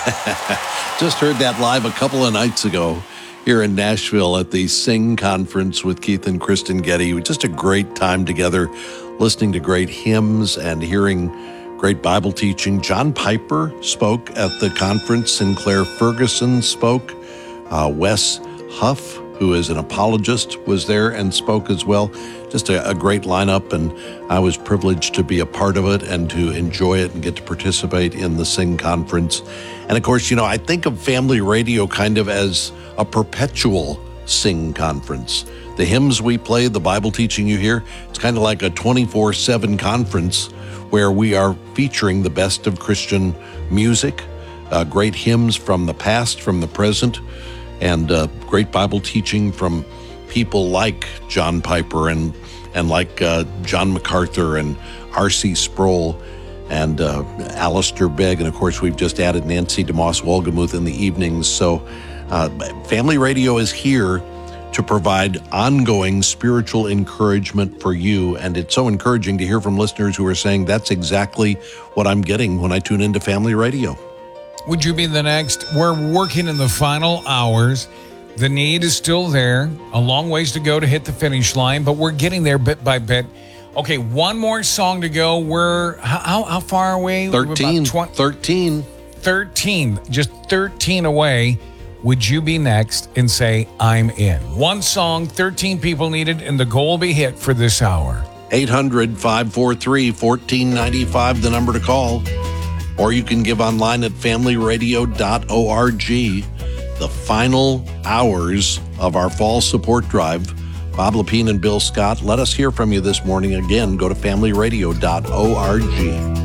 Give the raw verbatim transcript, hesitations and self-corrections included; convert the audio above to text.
Just heard that live a couple of nights ago here in Nashville at the Sing Conference with Keith and Kristen Getty. Just a great time together, listening to great hymns and hearing great Bible teaching. John Piper spoke at the conference. Sinclair Ferguson spoke. Uh, Wes Huff, who is an apologist, was there and spoke as well. Just a, a great lineup, and I was privileged to be a part of it and to enjoy it and get to participate in the Sing Conference. And of course, you know, I think of Family Radio kind of as a perpetual Sing Conference. The hymns we play, the Bible teaching you hear, it's kind of like a twenty-four seven conference where we are featuring the best of Christian music, uh, great hymns from the past, from the present, and uh, great Bible teaching from people like John Piper and and like uh, John MacArthur and R C Sproul and uh, Alistair Begg. And of course, we've just added Nancy DeMoss Wolgemuth in the evenings. So uh, Family Radio is here to provide ongoing spiritual encouragement for you. And it's so encouraging to hear from listeners who are saying that's exactly what I'm getting when I tune into Family Radio. Would you be the next? We're working in the final hours. The need is still there. A long ways to go to hit the finish line, but we're getting there bit by bit. Okay, one more song to go. We're, how, how far away? thirteen. twenty, thirteen. thirteen. Just thirteen away. Would you be next and say, I'm in? One song, thirteen people needed, and the goal will be hit for this hour. eight hundred, five four three, one four nine five, the number to call. Or you can give online at family radio dot org. The final hours of our fall support drive. Bob Lepine and Bill Scott, let us hear from you this morning. Again, go to family radio dot org.